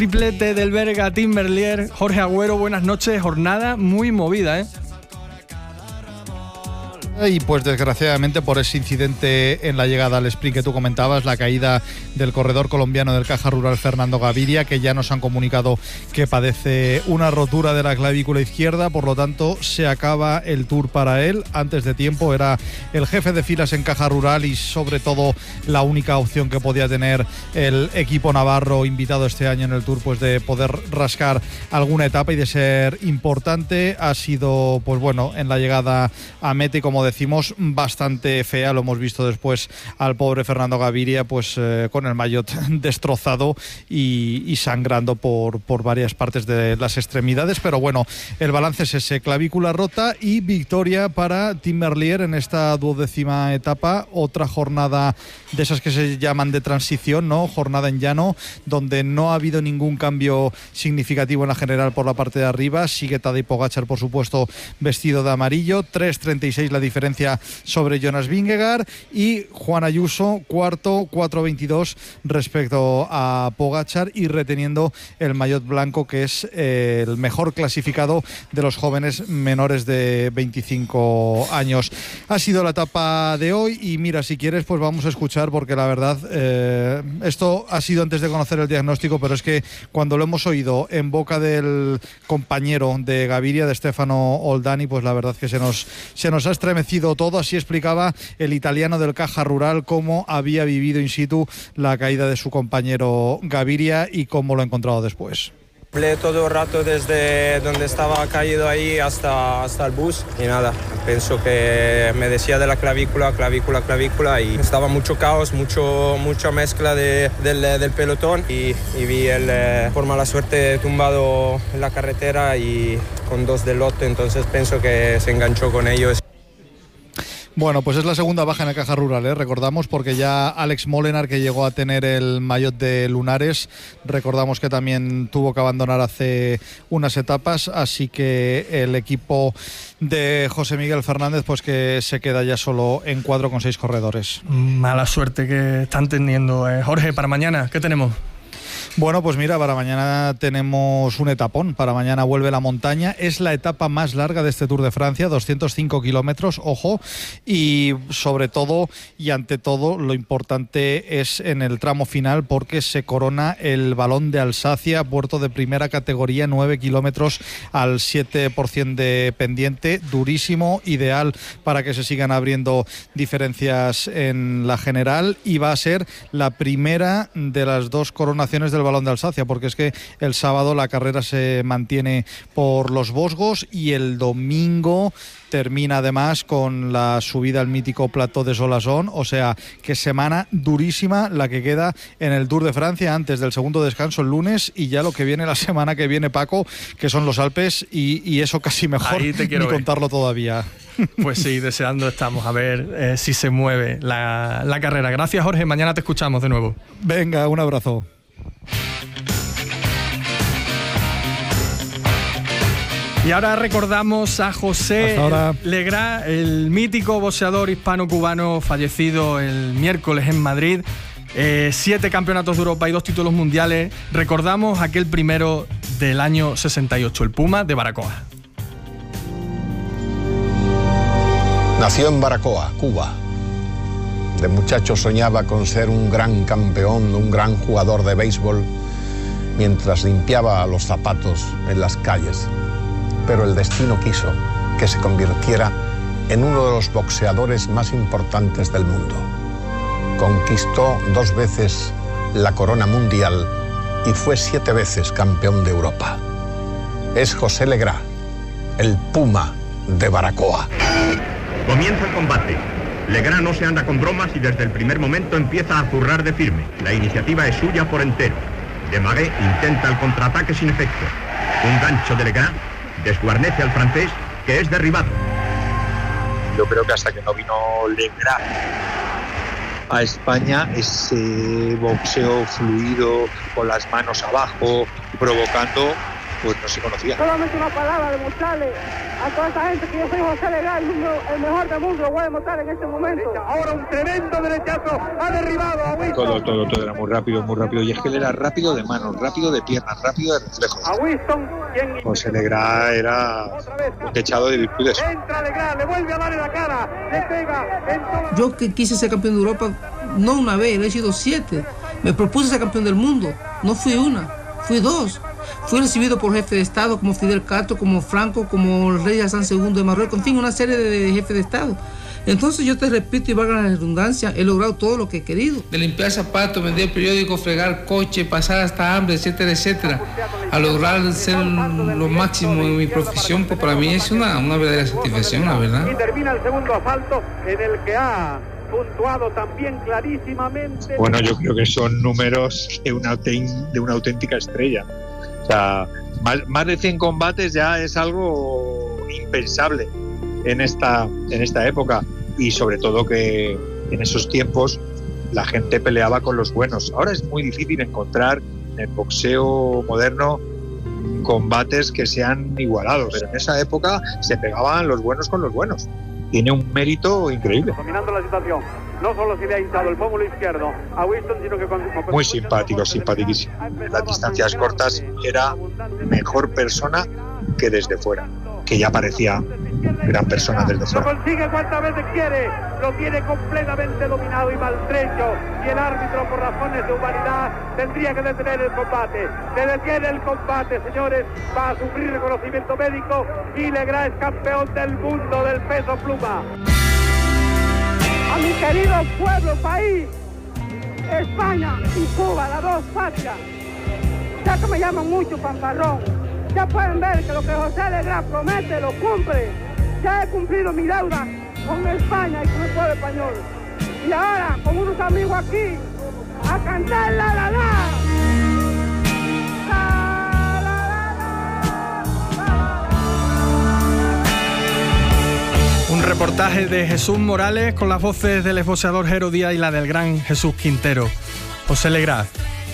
Triplete del Berga, Tim Merlier, Jorge Agüero, buenas noches. Jornada muy movida, ¿eh? Y pues desgraciadamente por ese incidente en la llegada al sprint que tú comentabas, la caída del corredor colombiano del Caja Rural Fernando Gaviria, que ya nos han comunicado que padece una rotura de la clavícula izquierda, por lo tanto se acaba el Tour para él antes de tiempo. Era el jefe de filas en Caja Rural y sobre todo la única opción que podía tener el equipo navarro invitado este año en el Tour, pues de poder rascar alguna etapa y de ser importante. Ha sido, pues bueno, en la llegada a meta, y como decimos, bastante fea. Lo hemos visto después al pobre Fernando Gaviria, pues con el maillot destrozado y sangrando por varias partes de las extremidades. Pero bueno, el balance es ese: clavícula rota y victoria para Tim Merlier en esta 12ª etapa. Otra jornada de esas que se llaman de transición, ¿no? Jornada en llano, donde no ha habido ningún cambio significativo en la general por la parte de arriba. Sigue Tadej Pogačar, por supuesto, vestido de amarillo. 3.36 la diferencia sobre Jonas Vingegaard, y Juan Ayuso cuarto, 4.22 respecto a Pogačar, y reteniendo el maillot blanco, que es el mejor clasificado de los jóvenes menores de 25 años. Ha sido la etapa de hoy, y mira, si quieres pues vamos a escuchar, porque la verdad esto ha sido antes de conocer el diagnóstico, pero es que cuando lo hemos oído en boca del compañero de Gaviria, de Stefano Oldani, pues la verdad que se nos ha estremecido todo. Así explicaba el italiano del Caja Rural cómo había vivido in situ la caída de su compañero Gaviria y cómo lo ha encontrado después. Hablé todo el rato desde donde estaba caído ahí hasta el bus y nada, pienso que me decía de la clavícula y estaba mucho caos, mucha mezcla del pelotón y vi por mala suerte tumbado en la carretera y con dos del lote, entonces pienso que se enganchó con ellos. Bueno, pues es la segunda baja en el Caja Rural, recordamos, porque ya Alex Molenaar, que llegó a tener el maillot de Lunares, recordamos que también tuvo que abandonar hace unas etapas, así que el equipo de José Miguel Fernández pues que se queda ya solo en cuadro con 6 corredores. Mala suerte que están teniendo. Jorge, para mañana, ¿qué tenemos? Bueno, pues mira, para mañana tenemos un etapón. Para mañana vuelve la montaña. Es la etapa más larga de este Tour de Francia, 205 kilómetros, ojo. Y sobre todo y ante todo, lo importante es en el tramo final, porque se corona el Balón de Alsacia, puerto de primera categoría, 9 kilómetros al 7% de pendiente. Durísimo, ideal para que se sigan abriendo diferencias en la general. Y va a ser la primera de las dos coronaciones del Balón de Alsacia, porque es que el sábado la carrera se mantiene por los Vosgos y el domingo termina además con la subida al mítico Plateau de Solasson. O sea, que semana durísima la que queda en el Tour de Francia antes del segundo descanso el lunes, y ya lo que viene la semana que viene, Paco, que son los Alpes, y eso casi mejor ni contarlo todavía. Pues sí, deseando estamos a ver si se mueve la carrera. Gracias, Jorge, mañana te escuchamos de nuevo. Venga, un abrazo. Y ahora recordamos a José Legrá, el mítico boxeador hispano-cubano fallecido el miércoles en Madrid. 7 campeonatos de Europa y 2 títulos mundiales. Recordamos aquel primero del año 68, el Puma de Baracoa. Nació en Baracoa, Cuba. De muchacho soñaba con ser un gran campeón, un gran jugador de béisbol, mientras limpiaba los zapatos en las calles. Pero el destino quiso que se convirtiera en uno de los boxeadores más importantes del mundo. Conquistó 2 veces la corona mundial y fue 7 veces campeón de Europa. Es José Legrá, el Puma de Baracoa. Comienza el combate. Legrá no se anda con bromas y desde el primer momento empieza a zurrar de firme. La iniciativa es suya por entero. Desmarais intenta el contraataque sin efecto. Un gancho de Legrá desguarnece al francés, que es derribado. Yo creo que hasta que no vino Legrá a España, ese boxeo fluido, con las manos abajo, provocando, pues no se conocía. Solamente una palabra, demostrarle a toda esta gente que yo soy José Legrá, el mejor del mundo, lo voy a demostrar en este momento. Ahora un tremendo derechazo, ha derribado a Winston. Todo era muy rápido, y es que él era rápido de manos, rápido de piernas, rápido de reflejos. A Winston, José Legrá era un techado de virtudes. Entra Legrá, le vuelve a dar en la cara, le pega. Yo que quise ser campeón de Europa, no una vez, he sido 7. Me propuse ser campeón del mundo, no fui una, fui 2. Fui recibido por jefes de Estado como Fidel Castro, como Franco, como el rey Hassan II de Marruecos, en fin, una serie de jefes de Estado. Entonces yo te repito y valga la redundancia, he logrado todo lo que he querido. De limpiar zapatos, vender periódicos, fregar coche, pasar hasta hambre, etcétera, etcétera. A lograr ser lo máximo en mi profesión, pues para mí es una verdadera satisfacción, la verdad. Y termina el segundo asalto en el que ha puntuado también clarísimamente. Bueno, yo creo que son números de una auténtica estrella. O sea, más de 100 combates ya es algo impensable en esta época, y sobre todo que en esos tiempos la gente peleaba con los buenos. Ahora es muy difícil encontrar en el boxeo moderno combates que sean igualados, pero en esa época se pegaban los buenos con los buenos. Tiene un mérito increíble. Dominando la situación, no solo se le ha hinchado el pómulo izquierdo a Winston, sino que muy simpático, simpaticísimo. En las distancias cortas era mejor persona que desde fuera, que ya parecía gran persona desde fuera. Lo consigue cuantas veces quiere, lo tiene completamente dominado y maltrecho, y el árbitro, por razones de humanidad, tendría que detener el combate. Se detiene el combate, señores, va a sufrir reconocimiento médico, y Legrá es campeón del mundo del peso pluma. A mi querido pueblo, país, España y Cuba, las dos patrias, ya que me llaman mucho fanfarrón, ya pueden ver que lo que José Legrá promete lo cumple. Ya he cumplido mi deuda con España y con el pueblo español. Y ahora, con unos amigos aquí, a cantar la la la. Un reportaje de Jesús Morales con las voces del exboxeador Jero Díaz y la del gran Jesús Quintero. José Legrá.